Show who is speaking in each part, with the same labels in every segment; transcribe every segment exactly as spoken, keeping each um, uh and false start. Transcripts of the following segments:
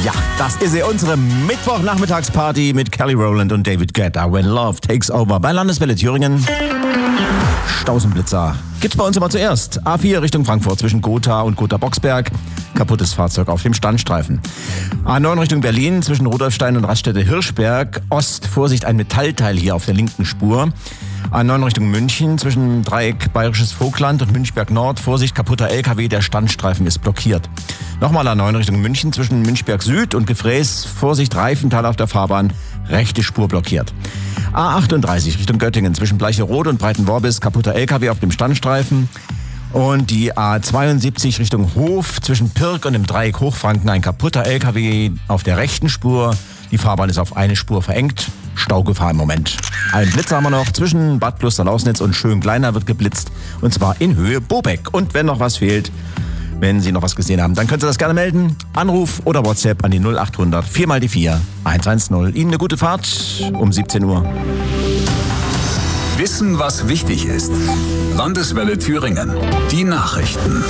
Speaker 1: Ja, das ist sie, unsere Mittwochnachmittagsparty mit Kelly Rowland und David Guetta. When Love Takes Over bei Landeswelle Thüringen. Stausenblitzer gibt's bei uns immer zuerst. A vier Richtung Frankfurt zwischen Gotha und Gotha-Boxberg. Kaputtes Fahrzeug auf dem Standstreifen. A neun Richtung Berlin zwischen Rudolfstein und Raststätte Hirschberg. Ost, Vorsicht, ein Metallteil hier auf der linken Spur. A neun Richtung München zwischen Dreieck Bayerisches Vogtland und Münchberg Nord. Vorsicht, kaputter L K W, der Standstreifen ist blockiert. Nochmal A neun Richtung München zwischen Münchberg Süd und Gefräß. Vorsicht, Reifenteil auf der Fahrbahn, rechte Spur blockiert. A achtunddreißig Richtung Göttingen zwischen Bleicherode und Breitenworbis, kaputter L K W auf dem Standstreifen. Und die A zweiundsiebzig Richtung Hof zwischen Pirk und dem Dreieck Hochfranken, ein kaputter L K W auf der rechten Spur. Die Fahrbahn ist auf eine Spur verengt. Staugefahr im Moment. Ein Blitzer haben wir noch. Zwischen Bad Klosterlausnitz und Schöngleiner wird geblitzt. Und zwar in Höhe Bobeck. Und wenn noch was fehlt, wenn Sie noch was gesehen haben, dann können Sie das gerne melden. Anruf oder WhatsApp an die null achthundert vier mal die vier eins eins null. Ihnen eine gute Fahrt um siebzehn Uhr.
Speaker 2: Wissen, was wichtig ist. Landeswelle Thüringen. Die Nachrichten.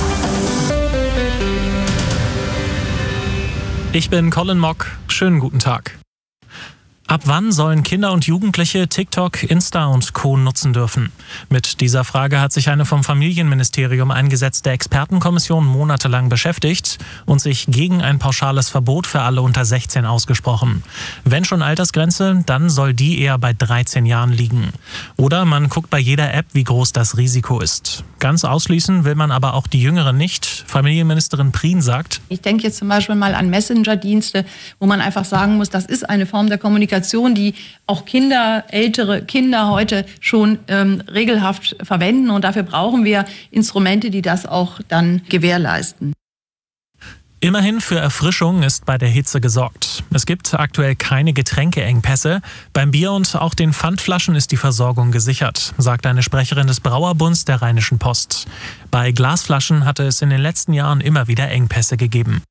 Speaker 3: Ich bin Colin Mock. Schönen guten Tag. Ab wann sollen Kinder und Jugendliche TikTok, Insta und Co. nutzen dürfen? Mit dieser Frage hat sich eine vom Familienministerium eingesetzte Expertenkommission monatelang beschäftigt und sich gegen ein pauschales Verbot für alle unter sechzehn ausgesprochen. Wenn schon Altersgrenze, dann soll die eher bei dreizehn Jahren liegen. Oder man guckt bei jeder App, wie groß das Risiko ist. Ganz ausschließen will man aber auch die Jüngeren nicht. Familienministerin Prien sagt:
Speaker 4: Ich denke jetzt zum Beispiel mal an Messenger-Dienste, wo man einfach sagen muss, das ist eine Form der Kommunikation, die auch Kinder, ältere Kinder heute schon ähm, regelhaft verwenden. Und dafür brauchen wir Instrumente, die das auch dann gewährleisten.
Speaker 3: Immerhin für Erfrischung ist bei der Hitze gesorgt. Es gibt aktuell keine Getränkeengpässe. Beim Bier und auch den Pfandflaschen ist die Versorgung gesichert, sagt eine Sprecherin des Brauerbunds der Rheinischen Post. Bei Glasflaschen hatte es in den letzten Jahren immer wieder Engpässe gegeben.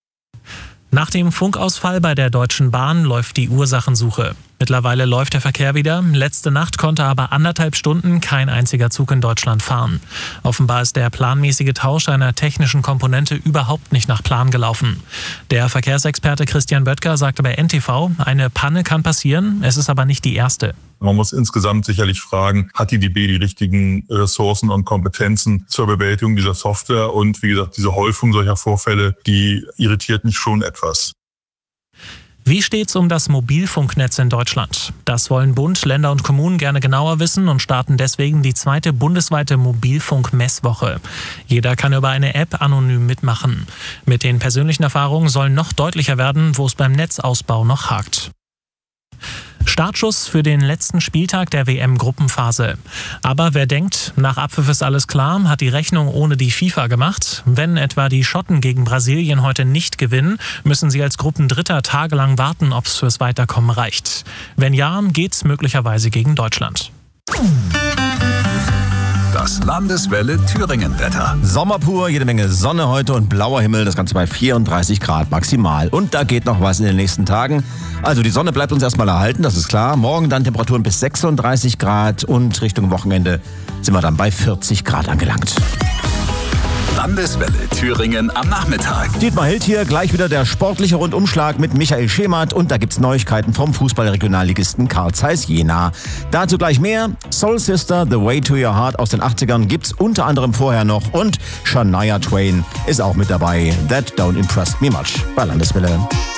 Speaker 3: Nach dem Funkausfall bei der Deutschen Bahn läuft die Ursachensuche. Mittlerweile läuft der Verkehr wieder. Letzte Nacht konnte aber anderthalb Stunden kein einziger Zug in Deutschland fahren. Offenbar ist der planmäßige Tausch einer technischen Komponente überhaupt nicht nach Plan gelaufen. Der Verkehrsexperte Christian Böttger sagte bei N T V, eine Panne kann passieren, es ist aber nicht die erste.
Speaker 5: Man muss insgesamt sicherlich fragen, hat die D B die richtigen Ressourcen und Kompetenzen zur Bewältigung dieser Software? Und wie gesagt, diese Häufung solcher Vorfälle, die irritiert mich schon etwas.
Speaker 3: Wie steht's um das Mobilfunknetz in Deutschland? Das wollen Bund, Länder und Kommunen gerne genauer wissen und starten deswegen die zweite bundesweite Mobilfunk-Messwoche. Jeder kann über eine App anonym mitmachen. Mit den persönlichen Erfahrungen soll noch deutlicher werden, wo es beim Netzausbau noch hakt. Startschuss für den letzten Spieltag der W M-Gruppenphase. Aber wer denkt, nach Abpfiff ist alles klar, hat die Rechnung ohne die FIFA gemacht. Wenn etwa die Schotten gegen Brasilien heute nicht gewinnen, müssen sie als Gruppendritter tagelang warten, ob es fürs Weiterkommen reicht. Wenn ja, geht's möglicherweise gegen Deutschland.
Speaker 2: Das Landeswelle Thüringen-Wetter.
Speaker 1: Sommer pur, jede Menge Sonne heute und blauer Himmel, das Ganze bei vierunddreißig Grad maximal. Und da geht noch was in den nächsten Tagen. Also die Sonne bleibt uns erstmal erhalten, das ist klar. Morgen dann Temperaturen bis sechsunddreißig Grad und Richtung Wochenende sind wir dann bei vierzig Grad angelangt.
Speaker 2: Landeswelle Thüringen am Nachmittag.
Speaker 1: Dietmar Hild hier, gleich wieder der sportliche Rundumschlag mit Michael Schemert und da gibt's Neuigkeiten vom Fußballregionalligisten Carl Zeiss Jena. Dazu gleich mehr. Soul Sister, The Way to Your Heart aus den achtzigern gibt's unter anderem vorher noch und Shania Twain ist auch mit dabei. That Don't Impress Me Much bei Landeswelle.